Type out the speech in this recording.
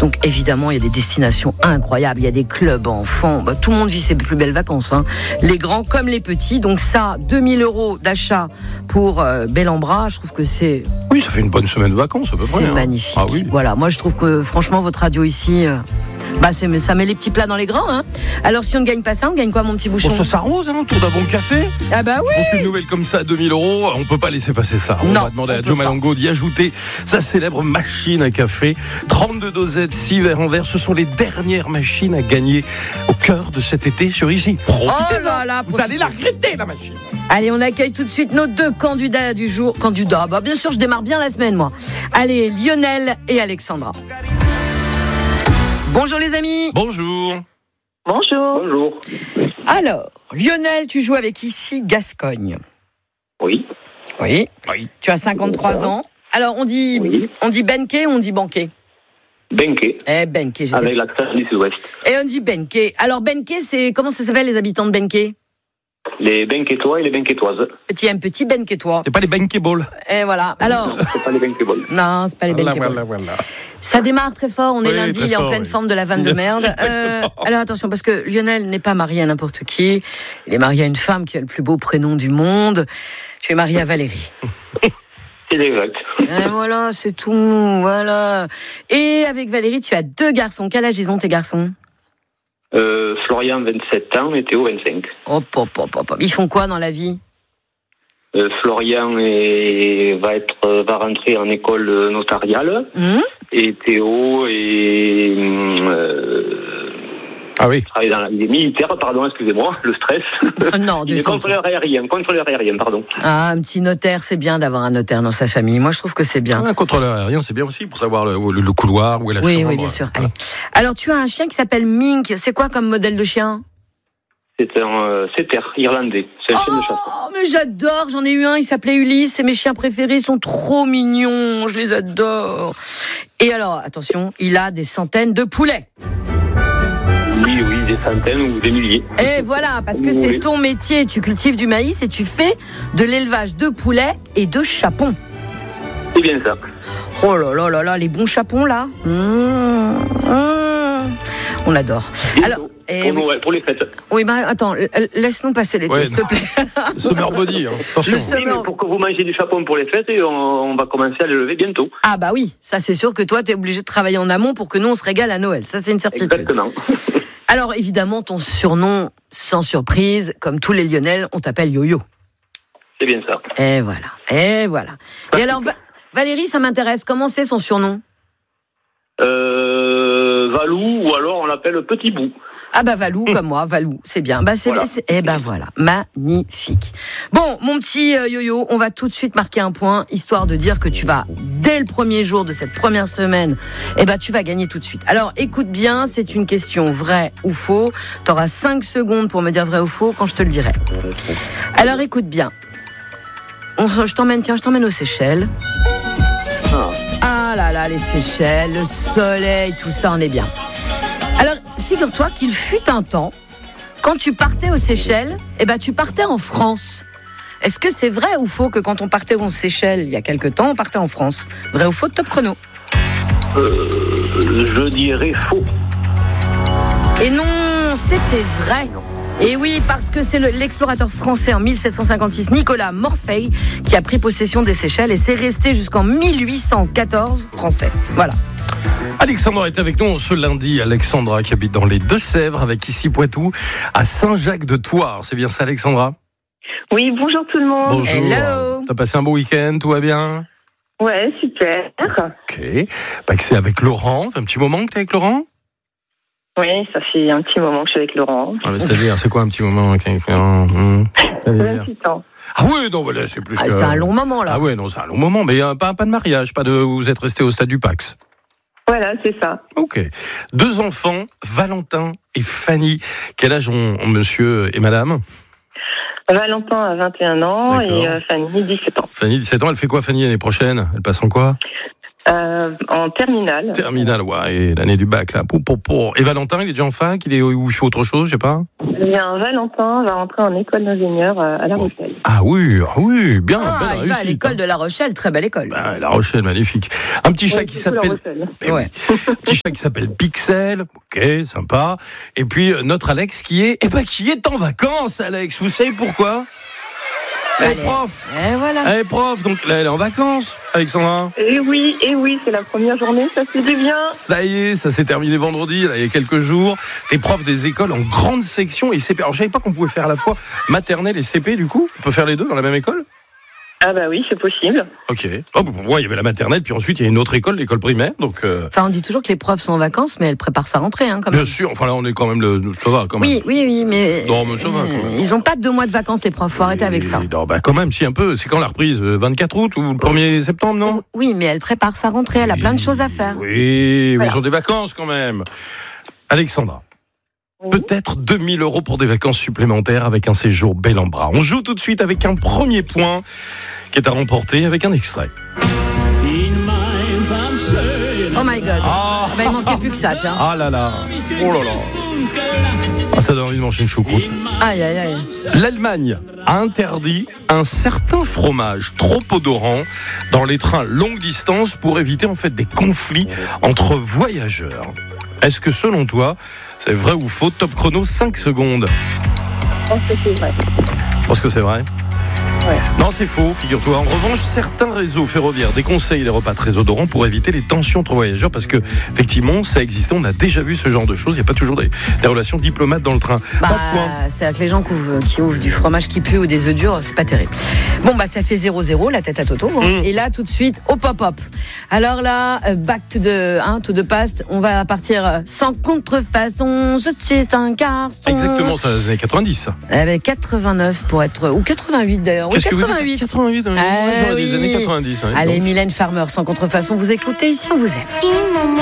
Donc évidemment, il y a des destinations incroyables, il y a des clubs enfants, tout le monde vit ses plus belles vacances, hein. Les grands comme les petits. Donc ça, 2 000 € d'achat pour Bel-en-Bras, je trouve que c'est... Oui, ça fait une bonne semaine de vacances à peu près. C'est magnifique. Ah oui. Voilà, moi je trouve que franchement, votre radio ici... ça met les petits plats dans les grands, hein. Alors si on ne gagne pas ça, on gagne quoi, mon petit bouchon? Bon, ça s'arrose, hein, autour d'un bon café. Ah bah oui. Je pense qu'une nouvelle comme ça, 2 000 €, on peut pas laisser passer ça. On va demander à Joe Malango d'y ajouter sa célèbre machine à café. 32 dosettes, 6 verres en verre. Ce sont les dernières machines à gagner au cœur de cet été sur Ici. Profitez-en. Vous allez la regretter, la machine. Allez, on accueille tout de suite nos 2 candidats du jour. Bien sûr, je démarre bien la semaine, moi. Allez, Lionel et Alexandra. Bonjour les amis. Bonjour. Bonjour. Alors, Lionel, tu joues avec Ici Gascogne. Oui. Tu as 53 ans. Alors, on dit Benké ou on dit Banqué? Benké. Benké, avec l'accent du sud-ouest. Et on dit Benké. Alors, Benké, c'est... Comment ça s'appelle, les habitants de Benké? Les Benkétois et les Benkétoises. Un petit Benkétois. C'est pas les Benkéballs. Et voilà. Alors... C'est pas les Benkéballs. Non, c'est pas les Benkéballs. Voilà. Ça démarre très fort, on est lundi, il est en pleine oui. forme de la vanne de merde. Alors attention, parce que Lionel n'est pas marié à n'importe qui. Il est marié à une femme qui a le plus beau prénom du monde. Tu es marié à Valérie. C'est exact. Et voilà, c'est tout, voilà. Et avec Valérie, tu as 2 garçons. Quel âge ils ont, tes garçons? Florian, 27 ans, et Théo, 25. Hop. Ils font quoi dans la vie? Florian va rentrer en école notariale. Et Théo travaille il est militaire, excusez-moi, le stress. Non, il est contrôleur aérien, pardon. Ah, un petit notaire, c'est bien d'avoir un notaire dans sa famille. Moi, je trouve que c'est bien. Un contrôleur aérien, c'est bien aussi pour savoir le couloir, où est la chambre. Oui, bien sûr. Allez. Alors, tu as un chien qui s'appelle Mink. C'est quoi comme modèle de chien? C'est un setter irlandais. C'est un chien de chasse. Oh, mais j'adore. J'en ai eu un. Il s'appelait Ulysse. C'est mes chiens préférés. Ils sont trop mignons. Je les adore. Et alors, attention, il a des centaines de poulets. Oui, des centaines ou des milliers. Et voilà, parce que c'est ton métier. Tu cultives du maïs et tu fais de l'élevage de poulets et de chapons. C'est bien ça. Oh là là, les bons chapons là. On adore. Alors, pour les fêtes. Oui, attends, laisse-nous passer l'été, s'il te plaît. Summer body, attention. Oui, mais pour que vous mangez du chapon pour les fêtes, on va commencer à l'élever bientôt. Ah bah oui, ça c'est sûr que toi, t'es obligé de travailler en amont pour que nous, on se régale à Noël. Ça, c'est une certitude. Exactement. Alors, évidemment, ton surnom, sans surprise, comme tous les Lyonnais, on t'appelle Yo-Yo. C'est bien ça. Et voilà. Et alors, Valérie, ça m'intéresse. Comment c'est son surnom? Valou, ou alors on l'appelle Petit Bout. Ah bah Valou, comme moi, Valou, c'est bien. Voilà. Magnifique. Bon, mon petit Yo-Yo, on va tout de suite marquer un point, histoire de dire que tu vas, dès le premier jour de cette première semaine, tu vas gagner tout de suite. Alors, écoute bien, c'est une question vrai ou faux. T'auras 5 secondes pour me dire vrai ou faux quand je te le dirai. Alors, écoute bien. Je t'emmène aux Seychelles. Ah là là, les Seychelles, le soleil, tout ça, on est bien. Alors, figure-toi qu'il fut un temps, quand tu partais aux Seychelles, tu partais en France. Est-ce que c'est vrai ou faux que quand on partait aux Seychelles, il y a quelque temps, on partait en France? Vrai ou faux, top chrono? Je dirais faux. Et non, c'était vrai. Et oui, parce que c'est l'explorateur français en 1756, Nicolas Morfei, qui a pris possession des Seychelles et c'est resté jusqu'en 1814 français. Voilà. Alexandra est avec nous ce lundi. Alexandra qui habite dans les Deux-Sèvres, avec ici Poitou, à Saint-Jacques-de-Thouars. C'est bien ça, Alexandra? Oui, bonjour tout le monde. Bonjour. Hello. T'as passé un bon week-end, tout va bien? Ouais, super. Ok. C'est avec Laurent. Ça fait un petit moment que t'es avec Laurent? Oui, ça fait un petit moment que je suis avec Laurent. Ah, mais c'est-à-dire, c'est quoi un petit moment avec Laurent? 28 ans. Ah oui, non, là, c'est plus que... C'est un long moment, là. Ah oui, non, c'est un long moment, mais pas de mariage, vous êtes restés au stade du Pax. Voilà, c'est ça. Ok. 2 enfants, Valentin et Fanny. Quel âge ont monsieur et madame? Valentin a 21 ans. D'accord. Et Fanny, 17 ans. Fanny, 17 ans, elle fait quoi, Fanny, l'année prochaine? Elle passe en quoi? En terminale. Terminale, ouais, et l'année du bac, là. Et Valentin, il est déjà en fac? Ou il fait autre chose, je sais pas? Valentin va rentrer en école d'ingénieur à La Rochelle. Ah oui, bien, belle il réussite. va à l'école de La Rochelle, très belle école. La Rochelle, magnifique. Un petit chat qui s'appelle... petit chat qui s'appelle Pixel, ok, sympa. Et puis notre Alex qui est en vacances, Alex. Vous savez pourquoi ? Elle est prof. Et voilà. Elle est prof, donc là elle est en vacances, Alexandra. Et oui, c'est la première journée, ça fait du bien. Ça y est, ça s'est terminé vendredi, là, il y a quelques jours. T'es prof des écoles en grande section et CP. Alors je savais pas qu'on pouvait faire à la fois maternelle et CP, du coup. On peut faire les deux dans la même école ? Ah bah oui, c'est possible. Ok. Pour moi, il y avait la maternelle, puis ensuite il y a une autre école, l'école primaire. Donc. Enfin, on dit toujours que les profs sont en vacances, mais elles préparent sa rentrée, quand même. Bien sûr. Enfin là, on est quand même ça va quand même. Oui, mais. Non, mais ça va. Quand même. Ils ont pas 2 mois de vacances, les profs. Faut arrêter avec ça. Non, quand même, si un peu. C'est quand la reprise, 24 août ou le 1er septembre, non ? Oui, mais elle prépare sa rentrée. Elle a plein de choses à faire. Oui, voilà. Ils ont des vacances quand même. Alexandra. Peut-être 2000 € pour des vacances supplémentaires avec un séjour bel en bras. On joue tout de suite avec un premier point qui est à remporter avec un extrait. Oh my God. Il manquait plus que ça, tiens. Ah là là. Oh là là. Ça donne envie de manger une choucroute. Aïe. L'Allemagne a interdit un certain fromage trop odorant dans les trains longue distance pour éviter en fait des conflits entre voyageurs. Est-ce que selon toi, c'est vrai ou faux ? Top chrono, 5 secondes. Je pense que c'est vrai. Je pense que c'est vrai. Ouais. Non, c'est faux, figure-toi. En revanche, certains réseaux ferroviaires déconseillent les repas très odorants pour éviter les tensions entre voyageurs parce que, effectivement, ça existait. On a déjà vu ce genre de choses. Il n'y a pas toujours des relations diplomates dans le train. Pas de point. C'est avec les gens qui ouvrent du fromage qui pue ou des œufs durs, c'est pas terrible. Bon, ça fait 0-0, la tête à Toto. Et là, tout de suite, au pop-up. Alors là, back to the past. On va partir sans contrefaçon. Je suis un garçon. Exactement, c'est les années 90. 89 pour être... Ou 88 d'ailleurs. Qu'est-ce 88. 88, des années 90. Allez, Mylène Farmer, sans contrefaçon. Vous écoutez ici, on vous aime.